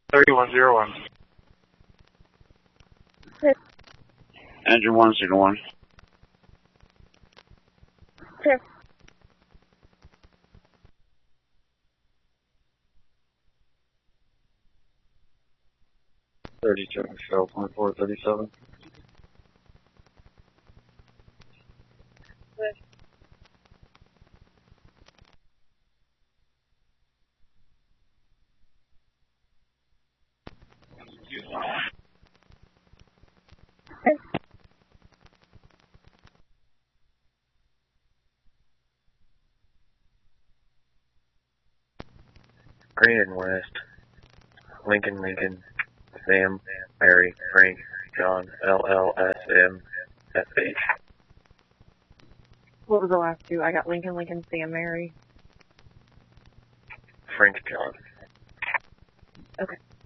3101. Engine 1, signal 1. Clear. 32, show 2437. Green and West. Lincoln, Sam, Mary, Frank, John, LLSM, FH. What was the last two? I got Lincoln, Sam, Mary. Frank, John. Okay.